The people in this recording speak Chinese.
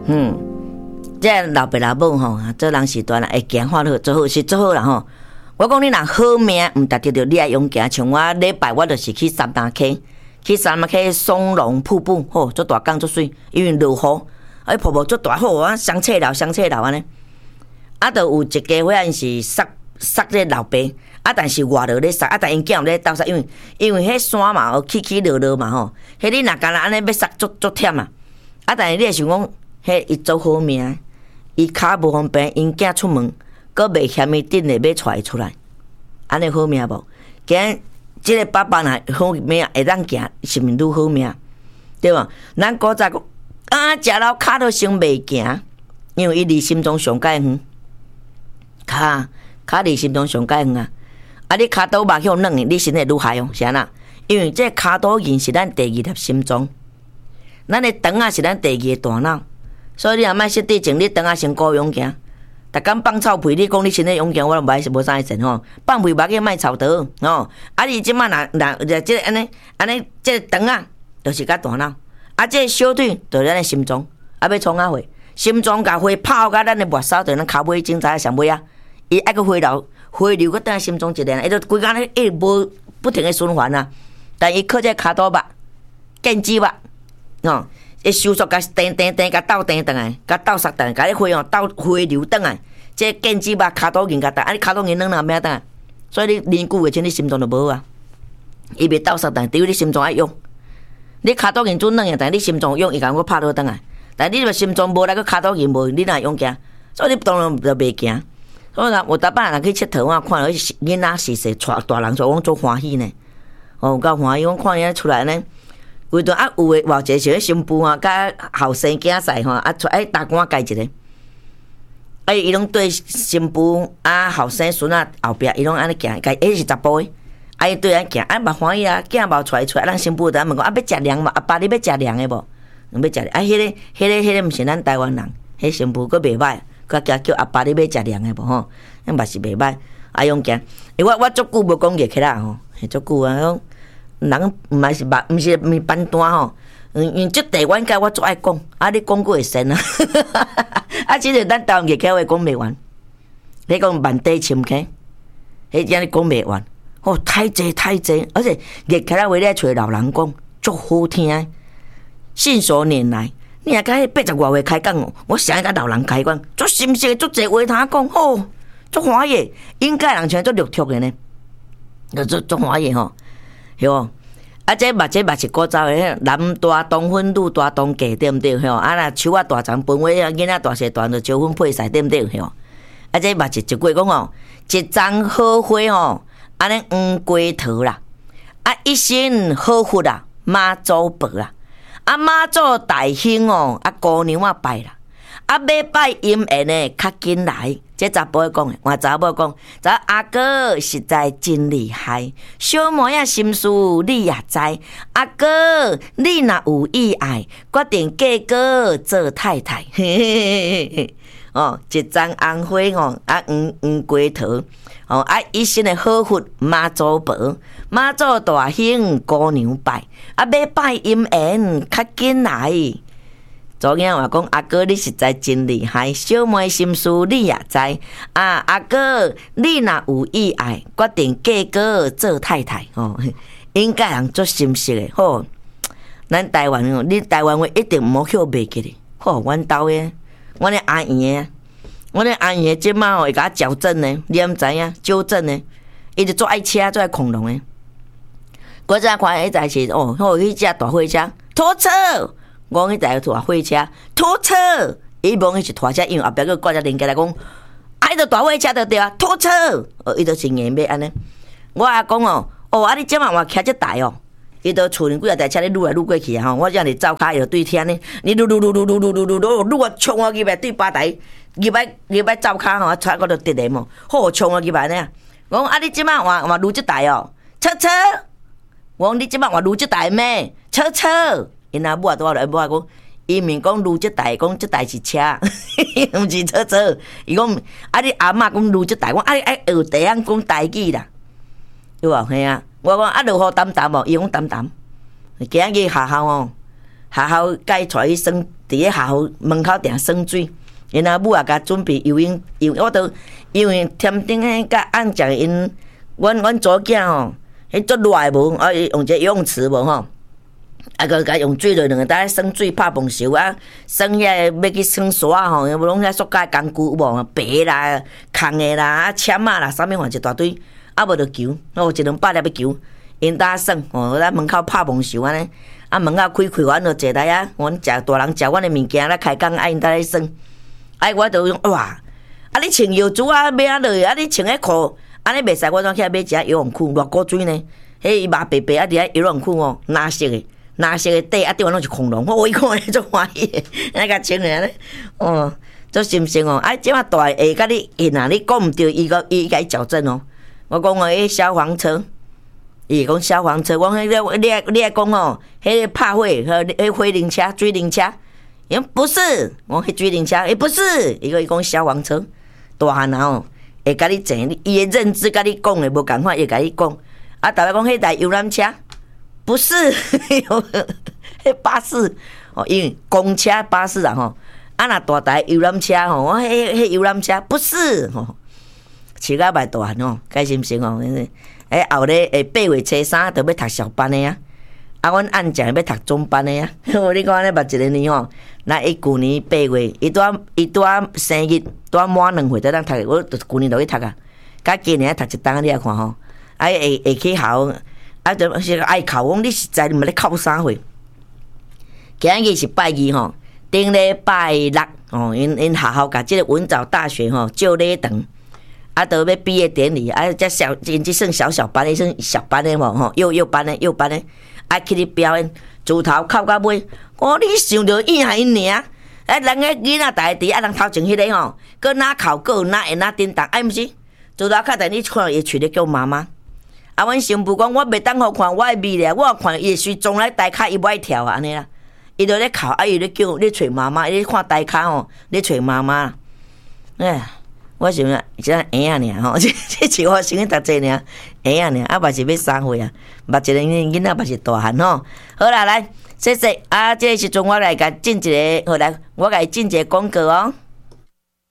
这老爸老母吼，做人时段啦，会行法好，做好是做好啦吼。我讲你若好命，毋达得着你爱用行，像我礼拜我就是去三大溪，去三大溪松龙瀑布，吼，做大港做水，因为落雨，瀑布做大好啊，香翠楼安尼。啊，就有一家伙仔是杀这老爸，啊，但是外头咧杀，啊，但因囝咧斗杀，因为迄山嘛，起落嘛吼，迄你若干若安尼要杀足忝啊，啊，但是你会想讲，迄伊做好命，伊骹无方便，因囝出门，搁袂嫌伊顶咧要带出来，安尼好命无？今日即个爸爸若好命会当行，是毋是愈好命？对无？咱古早讲啊，食老骹都先袂行，因为伊离心中上界远。骹离心中上界远啊！啊，你骹倒肉向软的，你身体愈害哦，是安那？因为这骹倒筋是咱第二粒心脏，咱的肠啊是咱第二个大脑，所以你若莫失地前，你肠啊先顾勇行。逐工放臭屁，你讲你身体勇行，我无是无啥意思吼。放屁莫去莫臭倒吼。啊，你即摆若即个安尼，即个肠啊，就是甲大脑。啊，即个小腿就是咱的心脏，啊要创啊火，心脏甲火泡甲咱的末梢，就是咱骹尾整在上尾啊。伊爱个回流，佮等下心脏一连，伊就规工咧一直无不停的循环啊。但伊靠这骹肚肉、腱子肉，哦，伊收缩甲电甲倒电倒来，甲倒杀倒来，甲你回倒回流倒来。这腱子肉、骹肚筋甲倒，啊你骹肚筋软哪咩倒来？所以你年久的，你心脏就无啊。伊袂倒杀倒来，除非你心脏爱用。你骹肚筋准软个，但你心脏用，伊甲我拍倒倒来。但你若心脏无来，佮骹肚筋无，你哪会用行？所以你当然就袂行。所以啦，有逐摆人去佚佗，我看到囡仔是说带大人就讲做欢喜呢。哦，有够欢喜，我看伊出来呢，规顿啊有诶，偌济是新妇啊，甲后生囝婿吼，啊出大官介一个，啊伊拢对新妇啊后生孙啊后壁，伊拢安尼行，伊是查甫诶，啊伊对安行，啊嘛欢喜啊，囝无出来，咱新妇就问讲啊要食凉嘛，阿爸你要食凉诶无？要食凉，啊迄个毋是咱台湾人，迄新妇佫袂歹。佮叫阿爸你要食凉诶无吼？那嘛是袂歹，啊用行。我足久无讲热气啦吼，足久啊，讲人毋是班单吼，因即地阮甲我足爱讲，啊你讲过会神啊，啊即个咱台湾热气话讲袂完，你讲万地深溪，迄只你讲袂完，哦太济，而且热气啦话咧找老人讲足好听，信手拈来。你若甲迄80外岁开讲哦，我想甲老人开讲，足心实足济话通讲，吼，足欢喜，应该人像足绿脱的呢，足欢喜吼，是无？啊，这嘛是古早的，男大当婚，女大当嫁，对毋对？吼，啊，若树啊大长，分话囡仔大细段就招婚配婿，对毋对？吼，啊，这嘛是一句讲哦，一丛好花吼，安尼黄龟头啦，啊，一身好福啦，妈祖婆啦。啊妈祖大兴哦，啊姑娘啊拜啦，啊要拜姻缘的较紧来。这查甫讲的，换查某讲，这阿哥实在真厉害，小妹仔心思你也知。阿哥，你若有意爱，决定嫁过做太太。哦，一丛红花哦，啊黄龟头。哦，啊！一身的好福妈祖婆，妈祖大兴姑娘拜，啊！要拜姻缘较紧来。昨天话讲阿哥，你实在真厉害，小妹心思你也知啊！阿哥，你若有意爱，决定嫁过做太太哦。应该人做心实的吼。咱台湾哦，你台湾话一定毋好晓袂记咧。吼，阮兜的，阮的阿姨的。我咧阿姨即马会甲我矫正呢，你毋知影纠正呢？伊就做爱车，做爱恐龙的。我早看迄台是哦，迄只大货车拖车，我迄台大货车拖车，伊望迄是拖车，因为后壁个挂只零件来讲，啊，迄个大货车就对啊，拖车，伊就是硬要安尼。我阿讲哦，啊，你即马话骑只台哦。伊都厝里几啊台车咧愈来愈过去啊！吼，我这样走骹又对天呢，你愈啊冲我去来对吧台，入来走骹吼，踩我就直咧么，好冲我去来呢。我讲啊，你即摆换愈即台哦，车，我讲你即摆换愈即台咩？车，因阿母啊拄来母啊讲，伊面讲愈即台，讲即台是车，毋是车。伊讲啊，你阿嬷讲愈即台，我啊你爱学地方讲台语啦，对无？嘿啊。我讲啊，落雨淡淡哦，伊讲淡淡。今日下校哦，下校该带去升伫个学校门口定耍水，因阿母也甲准备游泳，我都因为添顶个甲按讲因，阮祖囝吼，迄足热诶无，用一个游泳池无吼。啊，个甲用水落两个，搭咧耍水拍碰球啊，耍遐要去耍沙吼，无拢遐塑胶工具无，白啦、空的啦、啊签啊啦，啥物换一大堆，啊无着球，有一两百粒的球，因搭耍吼，咱门口拍碰球安尼，啊门口开，阮就坐来啊，阮食大人食阮的物件，咧开工啊因搭咧耍，啊我就用哇，啊你穿药珠啊买啊落去，啊你穿迄裤，安尼袂使，我怎起来买一个游泳裤，偌古水呢？迄伊麻白白啊，伫遐游泳裤哦，蓝色的。蓝色的底啊，顶完拢是恐龙，我一看咧足欢喜的，那个穿咧咧，哦，足心心哦。啊，即马大会甲你因啊，你讲毋对，伊甲伊矫正哦。我讲哦，迄消防车，伊讲消防车，我迄你爱讲哦，迄个拍火，迄火灵车、水灵车，伊讲不是，我迄水灵车，伊不是，伊讲消防车，大汉啊哦，会甲你整，伊的认知甲你讲的无共款，会甲你讲。啊，逐摆讲迄台游览车。不是，迄巴士哦，因为公车巴士啊吼，啊那大台游览车吼，我迄游览车不是吼，饲甲袂大汉吼，该心心哦，后咧8月初3就要读小班的啊，啊阮按正要读中班的啊，你看咧捌一个年吼，那伊旧年8月，伊拄啊生日，拄啊满2岁才当读，我旧年就去读啊，甲今年读一档你来看吼，啊会去校。啊，就是爱考，讲你实在毋咧考啥货？今日是拜二吼，顶礼拜六哦，因学校甲即个文藻大学吼照礼堂，啊，都要毕业典礼，啊，这因即算小班的，算小班的无吼，幼班的，啊去咧表演，自头考到尾，我你想着伊还因尔，啊，人个囡仔大弟啊，人头前迄个吼，搁哪考，搁有哪会哪叮当，哎，毋是，自头考但你看伊喙咧叫妈妈。啊，阮新妇讲，我袂当互看我的味咧，我看伊是从来台骹伊不爱跳啊，安尼啦。伊就咧哭，啊，伊咧叫咧找妈妈，伊咧看台骹吼，咧找妈妈。哎，我想啊，只婴仔尔吼，这是我生读册尔，婴仔尔，啊，嘛是要3岁啊，嘛一个囡仔嘛是大汉吼。好啦，来，谢谢啊，这个时阵我来甲进一个，好来，我甲伊进一个广告哦。